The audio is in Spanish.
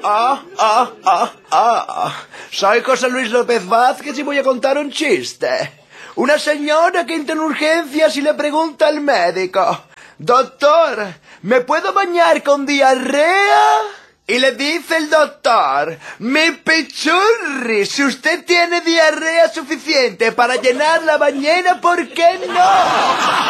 Soy José Luis López Vázquez y voy a contar un chiste. Una señora que entra en urgencias y le pregunta al médico: doctor, ¿me puedo bañar con diarrea? Y le dice el doctor: mi pichurri, si usted tiene diarrea suficiente para llenar la bañera, ¿por qué no?